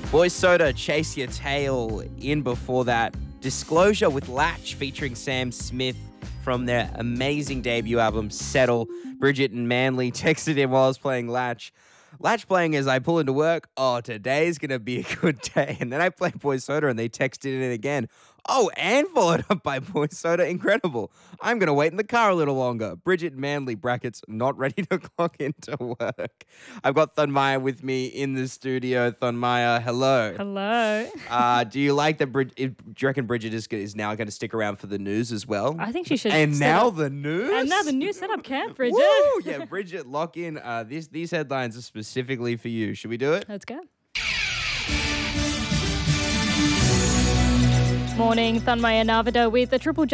Boys Soda, Chase Your Tail. In before that, Disclosure with Latch featuring Sam Smith from their amazing debut album, Settle. Bridget and Manly texted in while I was playing Latch. Latch playing as I pull into work. Oh, today's going to be a good day. And then I play Boys Soda and they texted in again. Oh, and followed up by Boys Soda. Incredible. I'm going to wait in the car a little longer. Bridget Manley, brackets, not ready to clock into work. I've got Thunmaya with me in the studio. Thunmaya, hello. Hello. Do you like that? Do you reckon Bridget is now going to stick around for the news as well? I think she should. And now the news? And now the news set up camp, Bridget. Woo! Yeah, Bridget, lock in. These headlines are specifically for you. Should we do it? Let's go. Morning, Thunmaya Narvada with the Triple J.